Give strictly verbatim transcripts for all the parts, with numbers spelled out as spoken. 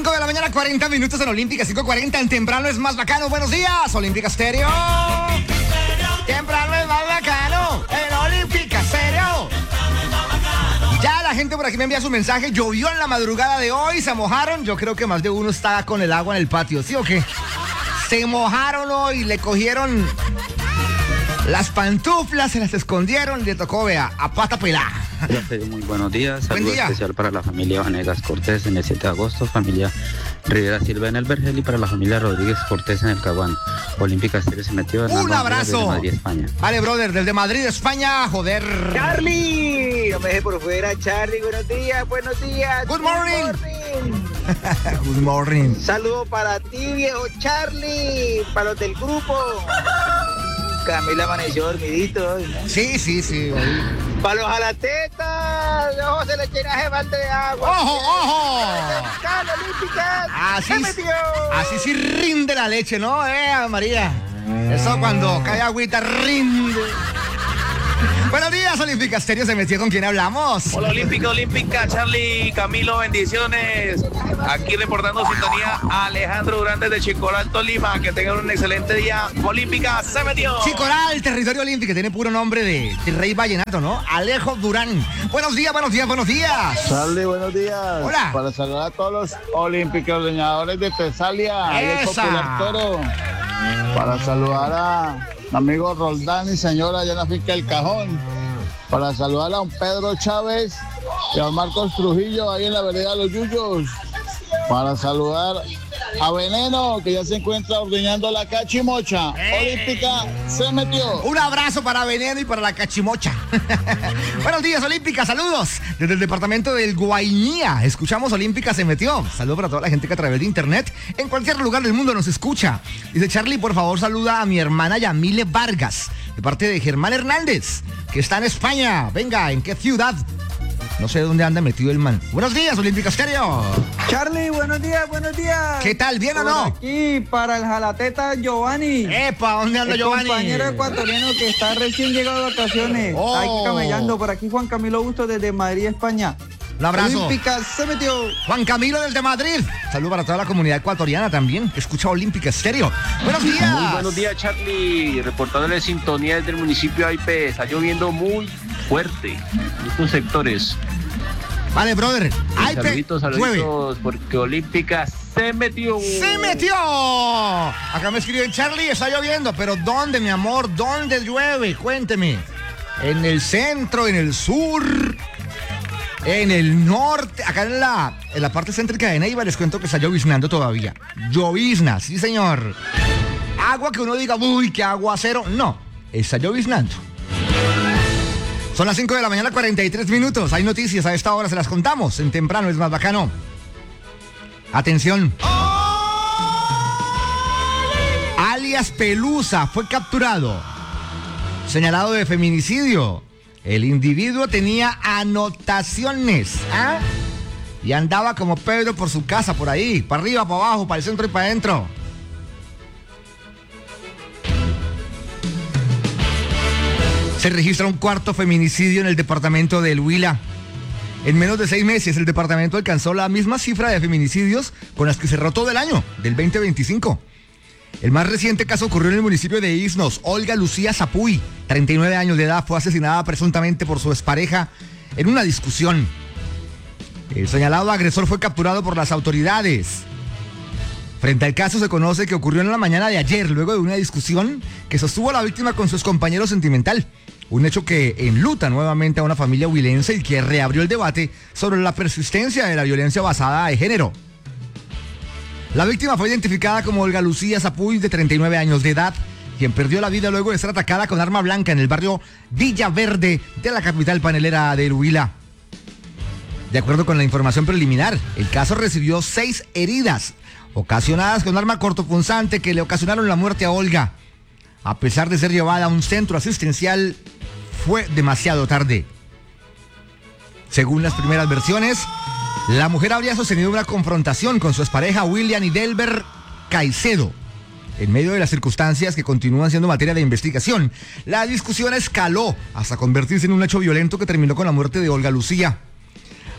cinco de la mañana, cuarenta minutos en Olímpica, cinco cuarenta en Temprano es más bacano. Buenos días, Olímpica Stereo. Temprano es más bacano en Olímpica Stereo. Ya la gente por aquí me envía su mensaje. Llovió en la madrugada de hoy, se mojaron. Yo creo que más de uno está con el agua en el patio, ¿sí o qué? Se mojaron hoy, le cogieron las pantuflas, se las escondieron y le tocó, vea, a pata pelada. Muy buenos días, Buen saludo día. especial para la familia Vanegas Cortés en el siete de agosto, familia Rivera Silva en el Vergel y para la familia Rodríguez Cortés en el Caguán. Olímpica Stereo se metió en Un abrazo. Desde Madrid, España. Vale, brother, desde Madrid, España, joder. Charlie, no me dejes por fuera, Charlie, buenos días, buenos días. Good morning. morning. Good morning. Saludo para ti, viejo Charlie, para los del grupo. Camila amaneció dormidito hoy, ¿no? Sí, sí, sí. Hoy. Para los jalatetas, ojo, se le llena ese balde de agua. ¡Ojo, ojo! Mexicana, olímpica, Así, se metió. así sí rinde la leche, ¿no? Eh, María. Eso cuando cae agüita rinde. Buenos días, Olímpica Stereo. Se metió. ¿Con quién hablamos? Hola, Olímpica, Olímpica, Charlie, Camilo, bendiciones. Aquí reportando sintonía a Alejandro Durán desde Chicoral, Tolima. Que tengan un excelente día. Olímpica se metió. Chicoral, territorio olímpico. Tiene puro nombre de, de rey vallenato, ¿no? Alejo Durán. Buenos días, buenos días, buenos días. Charlie, buenos días. Hola. Para saludar a todos los olímpicos leñadores de Tesalia, el ¡Esa! popular Toro. Para saludar a mi amigo Roldán y señora allá en la finca El Cajón. Para saludar a don Pedro Chávez y a don Marcos Trujillo ahí en la vereda de los Yuyos. Para saludar a Veneno, que ya se encuentra ordeñando la cachimocha. Olímpica se metió. Un abrazo para Veneno y para la cachimocha. Buenos días, Olímpica, saludos. Desde el departamento del Guainía, escuchamos Olímpica se metió. Saludos para toda la gente que a través de internet, en cualquier lugar del mundo nos escucha. Dice Charlie, por favor, saluda a mi hermana Yamile Vargas, de parte de Germán Hernández, que está en España. Venga, ¿en qué ciudad? No sé dónde anda metido el man. Buenos días, Olímpica Stereo. Charlie, buenos días, buenos días. ¿Qué tal? ¿Bien o no? Aquí para el jalateta Giovanni. Epa, ¿dónde anda El Giovanni? compañero ecuatoriano que está recién llegado de vacaciones. Oh. Está aquí camellando. Por aquí Juan Camilo Busto desde Madrid, España. Un abrazo. Olímpica se metió. Juan Camilo desde Madrid. Saludos para toda la comunidad ecuatoriana también, que escucha Olímpica Stereo. Buenos días. Muy buenos días, Charlie. Reportándole sintonía desde el municipio de Aipé. Está lloviendo muy fuerte en estos sectores. Vale, brother. Ay, Saluditos, saluditos, porque Olímpica se metió. ¡Se metió! Acá me escriben, Charlie, está lloviendo. ¿Pero dónde, mi amor? ¿Dónde llueve? Cuénteme. ¿En el centro, en el sur, en el norte? Acá en la, en la parte céntrica de Neiva les cuento que está lloviznando todavía. Llovizna, sí, señor. Agua que uno diga, uy, qué aguacero. No, está lloviznando. Son las cinco de la mañana, cuarenta y tres minutos. Hay noticias a esta hora, se las contamos. En Temprano es más bacano. Atención. Alias Pelusa fue capturado, señalado de feminicidio. El individuo tenía anotaciones, ¿ah? Y andaba como Pedro por su casa, por ahí, para arriba, para abajo, para el centro y para adentro. Se registra un cuarto feminicidio en el departamento del Huila. En menos de seis meses, el departamento alcanzó la misma cifra de feminicidios con las que cerró todo el año, del veinte veinticinco. El más reciente caso ocurrió en el municipio de Isnos. Olga Lucía Zapuy, treinta y nueve años de edad, fue asesinada presuntamente por su expareja en una discusión. El señalado agresor fue capturado por las autoridades. Frente al caso se conoce que ocurrió en la mañana de ayer, luego de una discusión que sostuvo la víctima con su excompañero sentimental. Un hecho que enluta nuevamente a una familia huilense y que reabrió el debate sobre la persistencia de la violencia basada en género. La víctima fue identificada como Olga Lucía Zapuy, de treinta y nueve años de edad, quien perdió la vida luego de ser atacada con arma blanca en el barrio Villaverde de la capital panelera del Huila. De acuerdo con la información preliminar, el caso recibió seis heridas ocasionadas con arma cortopunzante que le ocasionaron la muerte a Olga. A pesar de ser llevada a un centro asistencial, fue demasiado tarde. Según las primeras versiones, la mujer habría sostenido una confrontación con su expareja William Idelber Caicedo. En medio de las circunstancias que continúan siendo materia de investigación, la discusión escaló hasta convertirse en un hecho violento que terminó con la muerte de Olga Lucía.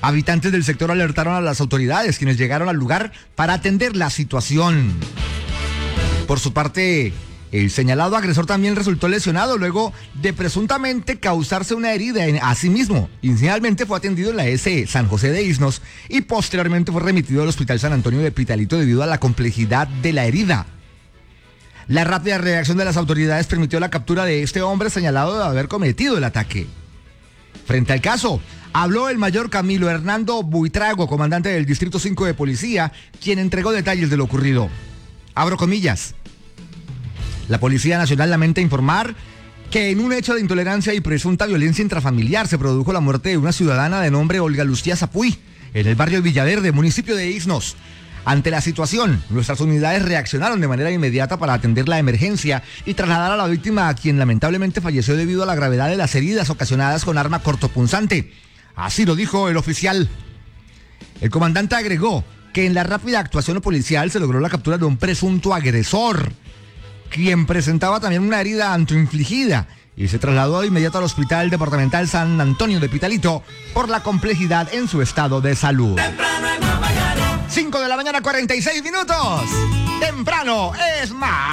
Habitantes del sector alertaron a las autoridades, quienes llegaron al lugar para atender la situación. Por su parte, el señalado agresor también resultó lesionado luego de presuntamente causarse una herida en, a sí mismo. Inicialmente fue atendido en la S San José de Isnos y posteriormente fue remitido al Hospital San Antonio de Pitalito debido a la complejidad de la herida. La rápida reacción de las autoridades permitió la captura de este hombre señalado de haber cometido el ataque. Frente al caso, habló el mayor Camilo Hernando Buitrago, comandante del Distrito cinco de Policía, quien entregó detalles de lo ocurrido. Abro comillas. La Policía Nacional lamenta informar que en un hecho de intolerancia y presunta violencia intrafamiliar se produjo la muerte de una ciudadana de nombre Olga Lucía Zapuy, en el barrio Villaverde, municipio de Isnos. Ante la situación, nuestras unidades reaccionaron de manera inmediata para atender la emergencia y trasladar a la víctima, a quien lamentablemente falleció debido a la gravedad de las heridas ocasionadas con arma cortopunzante. Así lo dijo el oficial. El comandante agregó que en la rápida actuación policial se logró la captura de un presunto agresor, quien presentaba también una herida autoinfligida y se trasladó de inmediato al Hospital Departamental San Antonio de Pitalito por la complejidad en su estado de salud. cinco de la mañana, cuarenta y seis minutos. Temprano es más.